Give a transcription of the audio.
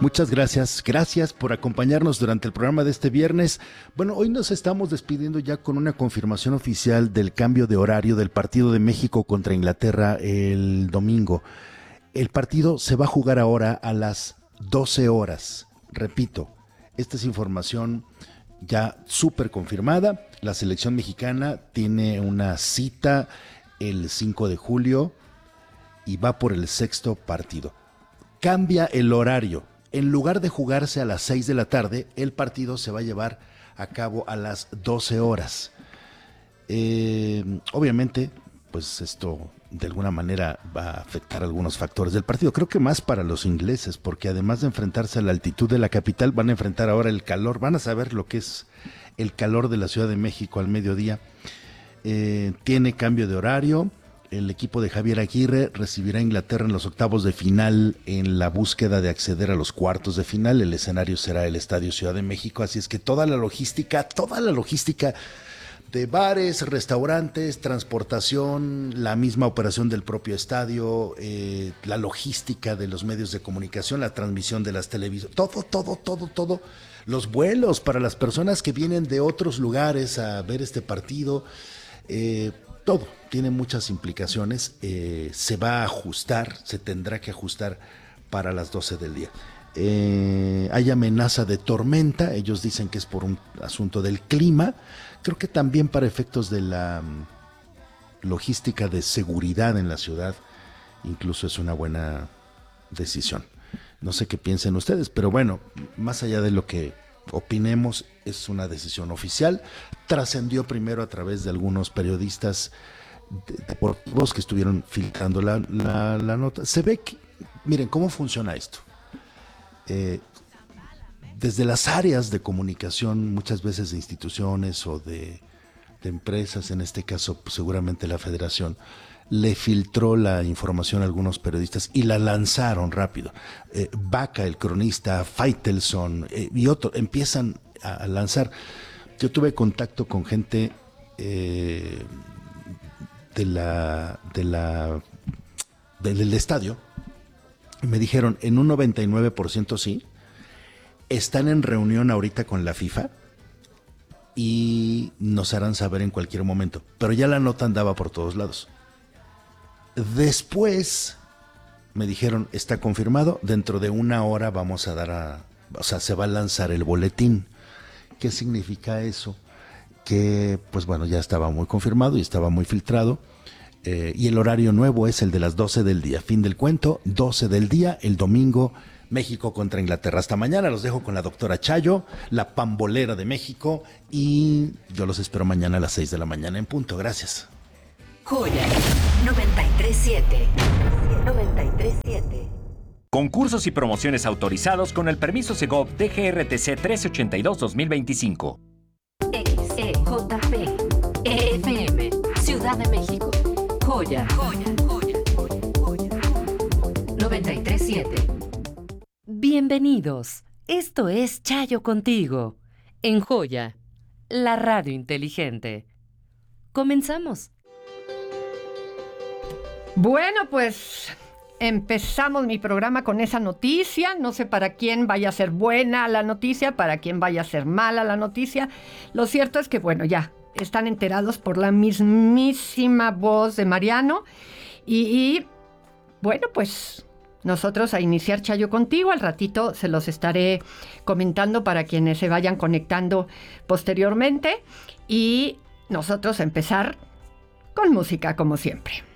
Muchas gracias. Gracias por acompañarnos durante el programa de este viernes. Bueno, hoy nos estamos despidiendo ya con una confirmación oficial del cambio de horario del partido de México contra Inglaterra el domingo. El partido se va a jugar ahora a las 12 horas. Repito, esta es información ya súper confirmada. La selección mexicana tiene una cita el 5 de julio y va por el sexto partido. Cambia el horario. En lugar de jugarse a las 6 de la tarde, el partido se va a llevar a cabo a las 12 horas. Obviamente, pues esto de alguna manera va a afectar algunos factores del partido. Creo que más para los ingleses, porque además de enfrentarse a la altitud de la capital, van a enfrentar ahora el calor. Van a saber lo que es el calor de la Ciudad de México al mediodía. Tiene cambio de horario. El equipo de Javier Aguirre recibirá a Inglaterra en los octavos de final en la búsqueda de acceder a los cuartos de final. El escenario será el Estadio Ciudad de México, así es que toda la logística de bares, restaurantes, transportación, la misma operación del propio estadio, la logística de los medios de comunicación, la transmisión de las televisiones, todo, los vuelos para las personas que vienen de otros lugares a ver este partido, todo tiene muchas implicaciones. Se va a ajustar, se tendrá que ajustar para las 12 del día. Hay amenaza de tormenta, ellos dicen que es por un asunto del clima. Creo que también para efectos de la logística de seguridad en la ciudad, incluso es una buena decisión. No sé qué piensen ustedes, pero bueno, más allá de lo que opinemos, es una decisión oficial. Trascendió primero a través de algunos periodistas deportivos que estuvieron filtrando la nota. Se ve que, miren cómo funciona esto. Desde las áreas de comunicación, muchas veces de instituciones o de empresas, en este caso pues, seguramente la Federación, le filtró la información a algunos periodistas y la lanzaron rápido. Vaca, el cronista, Faitelson y otros empiezan a lanzar. Yo tuve contacto con gente del estadio y me dijeron, en un 99% sí, están en reunión ahorita con la FIFA y nos harán saber en cualquier momento. Pero ya la nota andaba por todos lados. Después me dijeron, está confirmado, dentro de una hora vamos a dar se va a lanzar el boletín. ¿Qué significa eso? Que, pues bueno, ya estaba muy confirmado y estaba muy filtrado. Y el horario nuevo es el de las 12 del día. Fin del cuento, 12 del día, el domingo, México contra Inglaterra. Hasta mañana, los dejo con la doctora Chayo, la pambolera de México, y yo los espero mañana a las 6 de la mañana en punto. Gracias. Joya 93.7. 93.7. Concursos y promociones autorizados con el permiso Segov DGRTC 1382-2025. XEJP EFM Ciudad de México. Joya 93.7. Bienvenidos. Esto es Chayo Contigo, en Joya, la radio inteligente. Comenzamos. Bueno, pues empezamos mi programa con esa noticia. No sé para quién vaya a ser buena la noticia, para quién vaya a ser mala la noticia. Lo cierto es que, bueno, ya están enterados por la mismísima voz de Mariano. Y bueno, pues nosotros a iniciar Chayo Contigo. Al ratito se los estaré comentando para quienes se vayan conectando posteriormente. Y nosotros empezar con música como siempre.